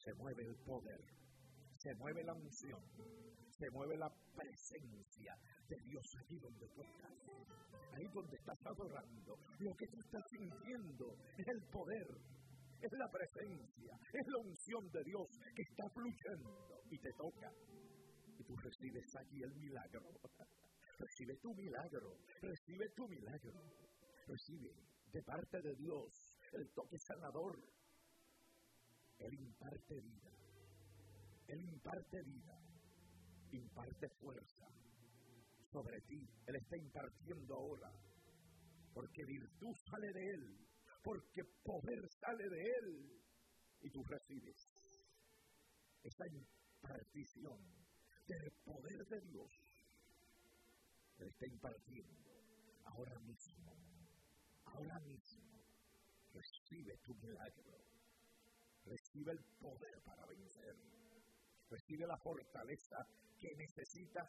se mueve el poder, se mueve la unción, se mueve la presencia de Dios allí donde tú estás, ahí donde estás adorando. Lo que tú estás sintiendo es el poder, es la presencia, es la unción de Dios que está fluyendo y te toca. Y tú recibes allí el milagro. Recibe tu milagro, recibe tu milagro. Recibe de parte de Dios el toque sanador. Él imparte vida. Él imparte vida. Imparte fuerza sobre ti. Él está impartiendo ahora. Porque virtud sale de Él. Porque poder sale de Él. Y tú recibes esa impartición del poder de Dios. Él está impartiendo ahora mismo. Ahora mismo. Recibe tu milagro. Recibe el poder para vencer. Recibe la fortaleza que necesitas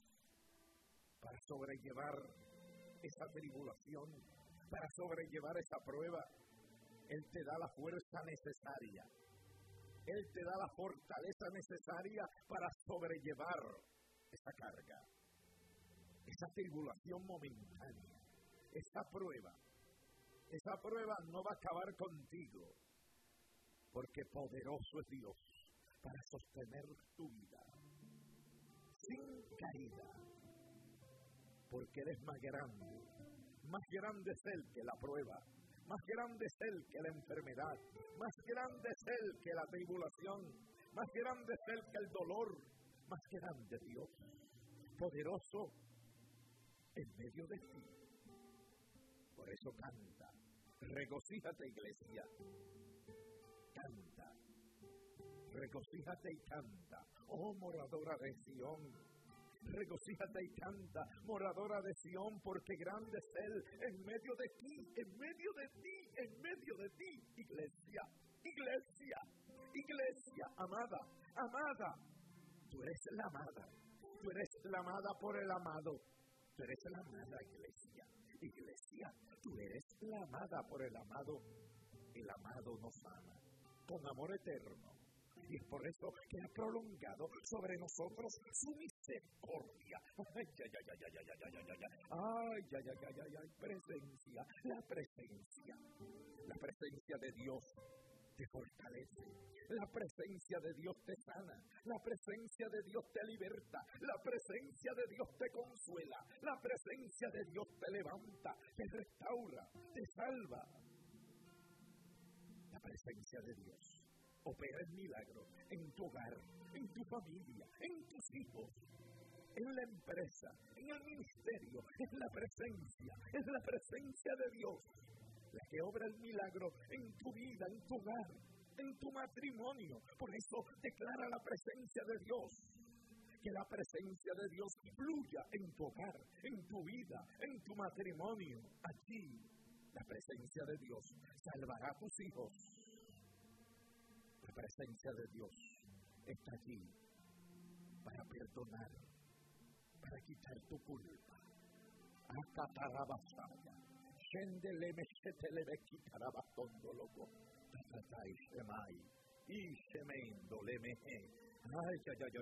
para sobrellevar esa tribulación, para sobrellevar esa prueba. Él te da la fuerza necesaria. Él te da la fortaleza necesaria para sobrellevar esa carga, esa tribulación momentánea, esa prueba. Esa prueba no va a acabar contigo, porque poderoso es Dios para sostener tu vida sin caída, porque Él es más grande es Él que la prueba, más grande es Él que la enfermedad, más grande es Él que la tribulación, más grande es Él que el dolor, más grande Dios, poderoso en medio de ti. Por eso canta, regocíjate, iglesia, canta, regocíjate y canta, oh moradora de Sión, regocíjate y canta, moradora de Sión, porque grande es Él en medio de ti, en medio de ti, en medio de ti, iglesia, iglesia, iglesia, amada, amada, tú eres la amada por el amado, tú eres la amada, iglesia, iglesia, tú eres la amada por el amado nos ama con amor eterno. Y es por eso que ha prolongado sobre nosotros su misericordia. Ay, presencia, la presencia de Dios te fortalece, la presencia de Dios te sana, la presencia de Dios te liberta, la presencia de Dios te consuela, la presencia de Dios te levanta, te restaura, te salva. La presencia de Dios opera el milagro en tu hogar, en tu familia, en tus hijos, en la empresa, en el ministerio. Es la presencia de Dios la que obra el milagro en tu vida, en tu hogar, en tu matrimonio. Por eso declara la presencia de Dios, que la presencia de Dios fluya en tu hogar, en tu vida, en tu matrimonio. Allí la presencia de Dios salvará a tus hijos. La presencia de Dios está allí para perdonar, para quitar tu culpa. Acatarabasaya, Shendeleme Shetelebe Kitarabastondoloco, Tatatai Shemai, Ishemendo Lemehe. Ay.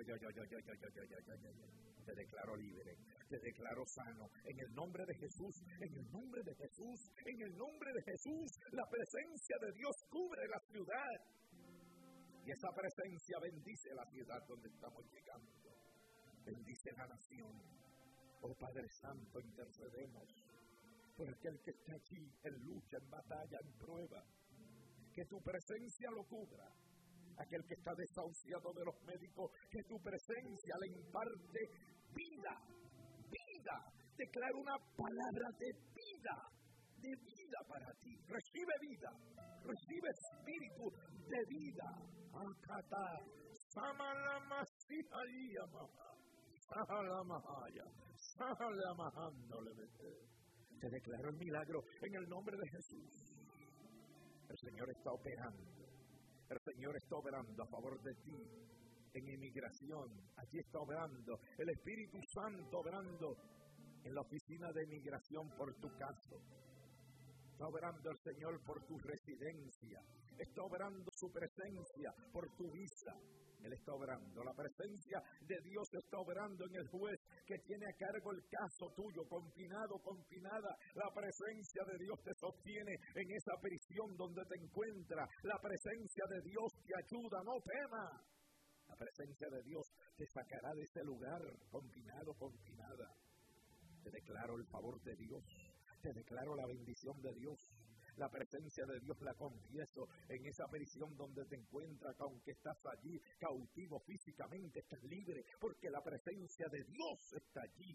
Te declaro libre, te declaro sano, en el nombre de Jesús, en el nombre de Jesús, en el nombre de Jesús. La presencia de Dios cubre la ciudad. Y esa presencia bendice la ciudad donde estamos llegando. Bendice la nación. Oh Padre Santo, intercedemos por aquel que está aquí en lucha, en batalla, en prueba. Que tu presencia lo cubra. Aquel que está desahuciado de los médicos, que tu presencia le imparte vida, vida. Declara una palabra de vida para ti. Recibe vida, recibe espíritu de vida. Akata, Samalamasiayama, Salamahaya, Salamahandolebete. Te declaro el milagro en el nombre de Jesús. El Señor está operando. El Señor está obrando a favor de ti en inmigración. Allí está obrando el Espíritu Santo, obrando en la oficina de inmigración por tu caso. Está obrando el Señor por tu residencia. está obrando su presencia por tu visa. Él está obrando. La presencia de Dios está obrando en el juez que tiene a cargo el caso tuyo, confinado, confinada. La presencia de Dios te sostiene en esa prisión donde te encuentras. La presencia de Dios te ayuda, no temas. La presencia de Dios te sacará de ese lugar, confinado, confinada. Te declaro el favor de Dios. Te declaro la bendición de Dios. La presencia de Dios la confieso en esa prisión donde te encuentras, que aunque estás allí cautivo físicamente, estás libre, porque la presencia de Dios está allí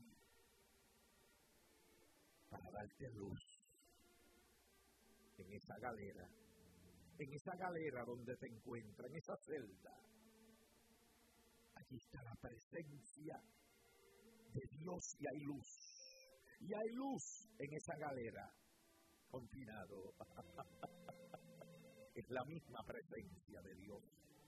para darte luz en esa galera donde te encuentras, en esa celda. Allí está la presencia de Dios y hay luz. Y hay luz en esa galera. Confinado. Es la misma presencia de Dios.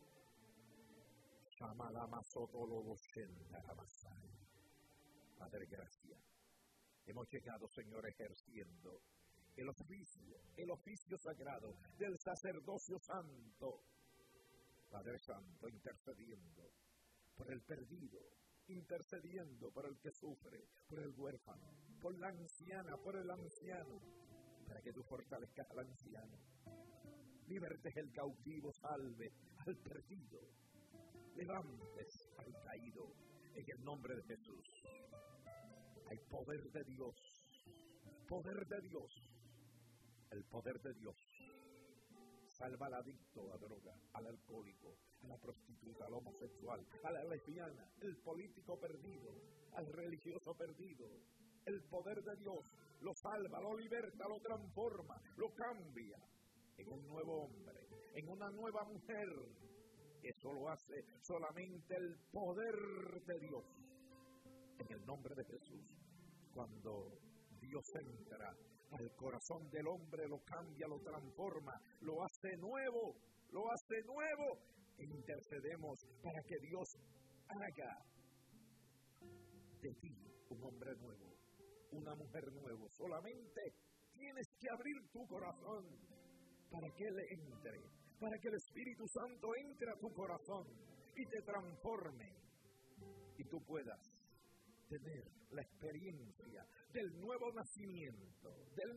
Padre, gracias. Hemos llegado, Señor, ejerciendo el oficio sagrado del sacerdocio santo. Padre Santo, intercediendo por el perdido, intercediendo por el que sufre, por el huérfano, por la anciana, por el anciano, para que tú fortalezcas al anciano, libertes el cautivo, salve al perdido, levantes al caído, en el nombre de Jesús. Hay poder de Dios, poder de Dios, el poder de Dios. Salva al adicto a droga, al alcohólico, a la prostituta, al homosexual, a la lesbiana, el político perdido, al religioso perdido. El poder de Dios lo salva, lo liberta, lo transforma, lo cambia en un nuevo hombre, en una nueva mujer. Eso lo hace solamente el poder de Dios. En el nombre de Jesús, cuando Dios entra al corazón del hombre, lo cambia, lo transforma, lo hace nuevo, e intercedemos para que Dios haga de ti un hombre nuevo, una mujer nueva. Solamente tienes que abrir tu corazón para que Él entre, para que el Espíritu Santo entre a tu corazón y te transforme y tú puedas tener la experiencia del nuevo nacimiento,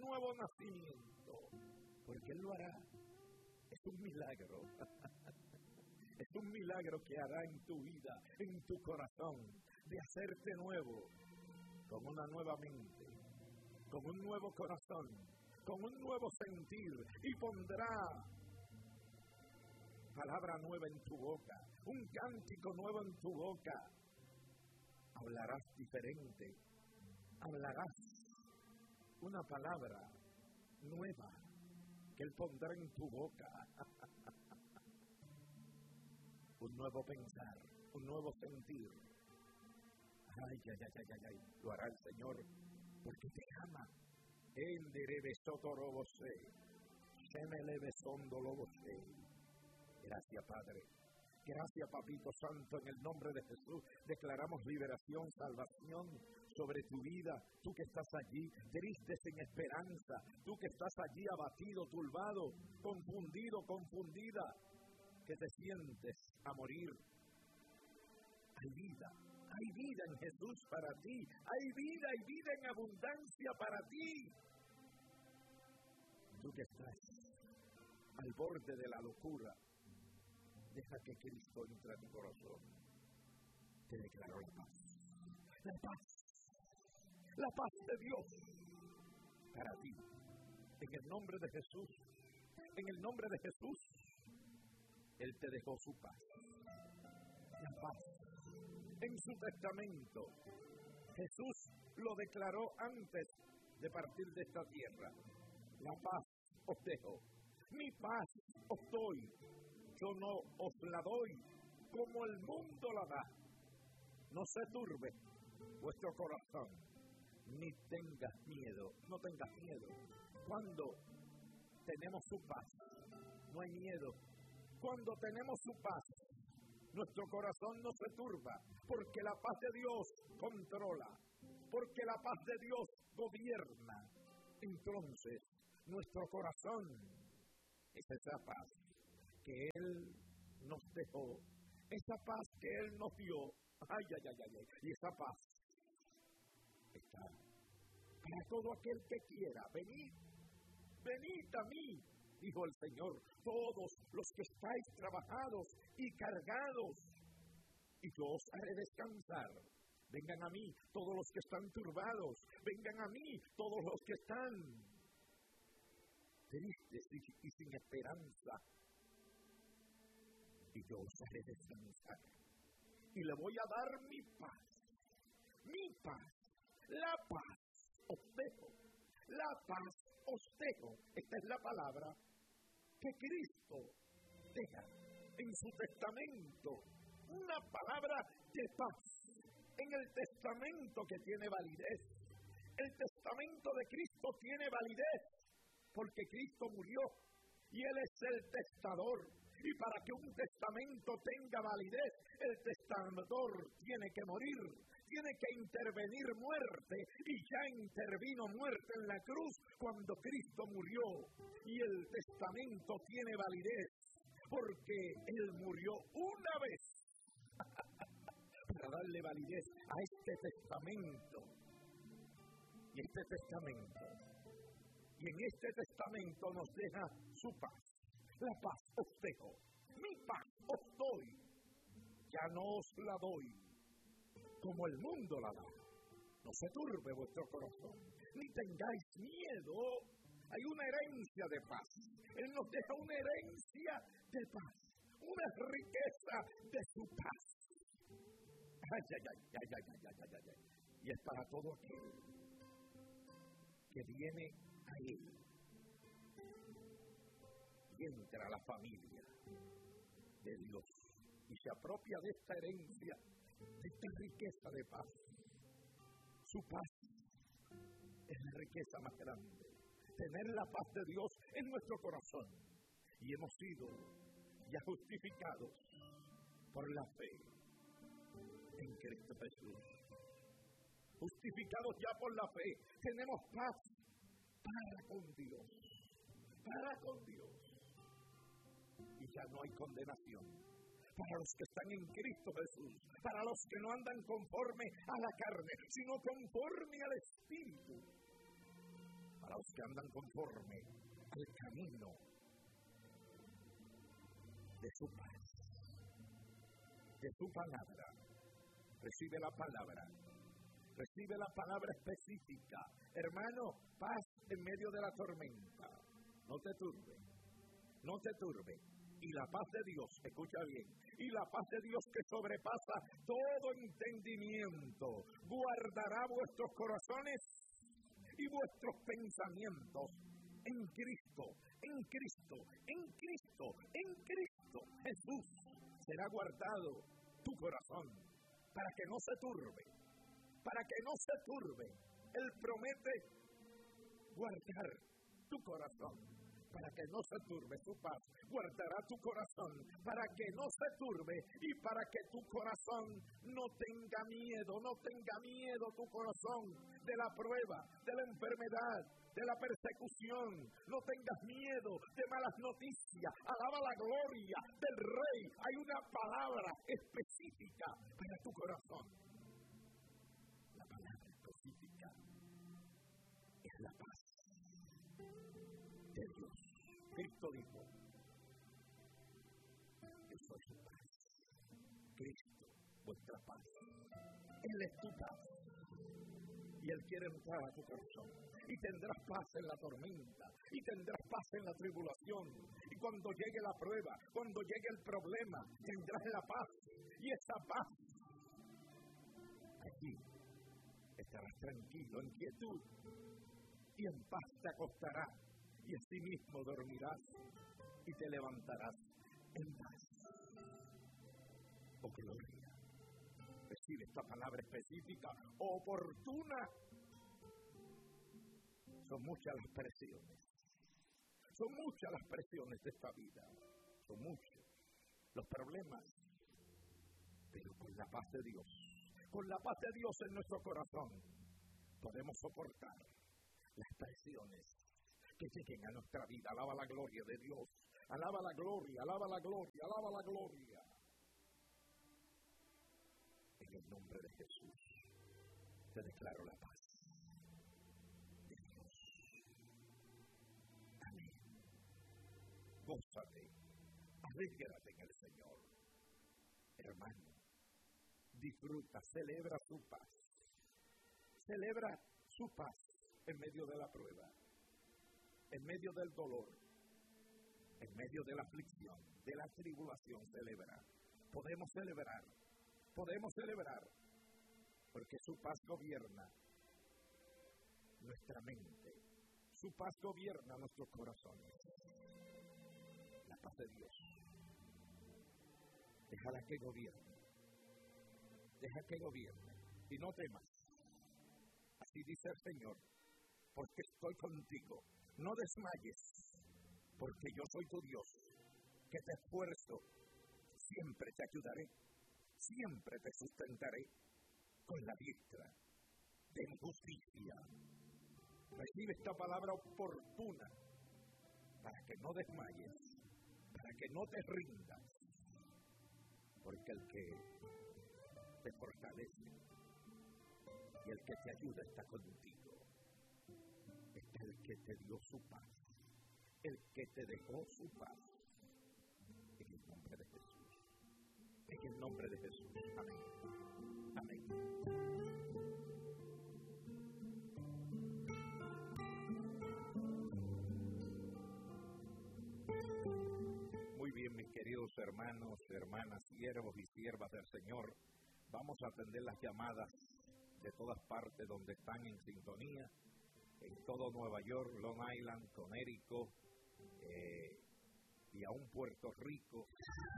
porque Él lo hará. Es un milagro. Es un milagro que hará en tu vida, en tu corazón, de hacerte nuevo, con una nueva mente, con un nuevo corazón, con un nuevo sentir, y pondrá palabra nueva en tu boca, un cántico nuevo en tu boca. Hablarás diferente, hablarás una palabra nueva que Él pondrá en tu boca. Un nuevo pensar, un nuevo sentir. Ay, lo hará el Señor porque te ama. Gracias, Padre. Gracias, Papito Santo, en el nombre de Jesús. Declaramos liberación, salvación sobre tu vida. Tú que estás allí, triste, sin esperanza. Tú que estás allí abatido, turbado, confundido, confundida. Que te sientes a morir. Hay vida en Jesús para ti. Hay vida en abundancia para ti. Tú que estás al borde de la locura, deja que Cristo entre a tu corazón. Te declaro la paz. La paz de Dios para ti. En el nombre de Jesús. En el nombre de Jesús. Él te dejó su paz. La paz. En su testamento, Jesús lo declaró antes de partir de esta tierra. La paz os dejo. Mi paz os doy. Yo no os la doy como el mundo la da. No se turbe vuestro corazón, ni tengas miedo. No tengas miedo. Cuando tenemos su paz, no hay miedo. Cuando tenemos su paz, nuestro corazón no se turba, porque la paz de Dios controla, porque la paz de Dios gobierna. Entonces, nuestro corazón es esa paz. que Él nos dejó, esa paz que Él nos dio, y esa paz está para todo aquel que quiera. Venid a mí, dijo el Señor, todos los que estáis trabajados y cargados, y yo os haré descansar. Vengan a mí todos los que están turbados, vengan a mí todos los que están tristes y sin esperanza, y yo os haré descansar. Y le voy a dar mi paz, la paz os dejo, la paz os dejo. Esta es la palabra que Cristo deja en su testamento, una palabra de paz. En el testamento que tiene validez. El testamento de Cristo tiene validez porque Cristo murió y Él es el testador. Y para que un testamento tenga validez, el testador tiene que morir, tiene que intervenir muerte, y ya intervino muerte en la cruz cuando Cristo murió. Y el testamento tiene validez porque Él murió una vez para darle validez a este testamento. Y en este testamento nos deja su paz. La paz os dejo, mi paz os doy. Ya no os la doy como el mundo la da. No se turbe vuestro corazón, ni tengáis miedo. Hay una herencia de paz. Él nos deja una herencia de paz, una riqueza de su paz. Y es para todo aquel que viene a Él y entra a la familia de Dios y se apropia de esta herencia, de esta riqueza de paz. Su paz es la riqueza más grande. Tener la paz de Dios en nuestro corazón. Y hemos sido ya justificados por la fe en Cristo Jesús. Justificados ya por la fe, tenemos paz para con Dios. Y ya no hay condenación para los que están en Cristo Jesús, para los que no andan conforme a la carne, sino conforme al Espíritu, para los que andan conforme al camino de su paz, de su palabra. Recibe la palabra específica. Hermano, paz en medio de la tormenta. No te turbe. Y la paz de Dios, escucha bien, y la paz de Dios que sobrepasa todo entendimiento, guardará vuestros corazones y vuestros pensamientos en Cristo. Jesús será guardado tu corazón para que no se turbe. Él promete guardar tu corazón para que no se turbe. Su paz guardará tu corazón para que no se turbe y para que tu corazón no tenga miedo tu corazón de la prueba, de la enfermedad, de la persecución. No tengas miedo de malas noticias. Alaba la gloria del Rey. Hay una palabra específica para tu corazón. La palabra específica es la paz de Dios. Cristo dijo: yo soy su paz. Cristo, vuestra paz. Él es tu paz. Y Él quiere entrar a tu corazón. Y tendrás paz en la tormenta. Y tendrás paz en la tribulación. Y cuando llegue la prueba, cuando llegue el problema, tendrás la paz. Y esa paz, aquí, estarás tranquilo, en quietud. Y en paz te acostarás. Y así mismo dormirás. Y te levantarás en paz. Oh, gloria. Recibe esta palabra específica, oportuna. Son muchas las presiones de esta vida. Son muchos los problemas. Pero con la paz de Dios en nuestro corazón, podemos soportar las presiones que lleguen a nuestra vida. Alaba la gloria de Dios. Alaba la gloria, alaba la gloria, alaba la gloria. En el nombre de Jesús, te declaro la paz de Dios. Amén. Gózate, alégrate en el Señor. Hermano, disfruta, celebra su paz. Celebra su paz en medio de la prueba, en medio del dolor, en medio de la aflicción, de la tribulación. Celebra. Podemos celebrar, porque su paz gobierna nuestra mente, su paz gobierna nuestros corazones. La paz de Dios, déjala que gobierne, deja que gobierne, y no temas. Así dice el Señor, porque estoy contigo. No desmayes, porque yo soy tu Dios, que te esfuerzo, siempre te ayudaré, siempre te sustentaré con la diestra de mi justicia. Recibe esta palabra oportuna para que no desmayes, para que no te rindas, porque el que te fortalece y el que te ayuda está contigo. Este es el que te dio su paz, el que te dejó su paz. En el nombre de Jesús. En el nombre de Jesús. Amén. Amén. Muy bien, mis queridos hermanos, hermanas, siervos y siervas del Señor. Vamos a atender las llamadas de todas partes donde están en sintonía, en todo Nueva York, Long Island, Connecticut, y aún Puerto Rico,